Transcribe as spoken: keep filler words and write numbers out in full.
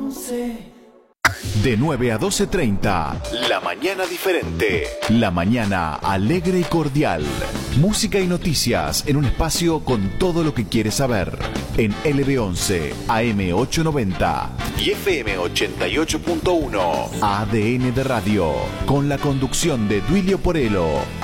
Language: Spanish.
De nueve a doce treinta, La Mañana Diferente. La mañana alegre y cordial. Música y noticias en un espacio con todo lo que quieres saber. En L B once, A M ochocientos noventa y F M ochenta y ocho punto uno. A D N de Radio. Con la conducción de Duilio Porello,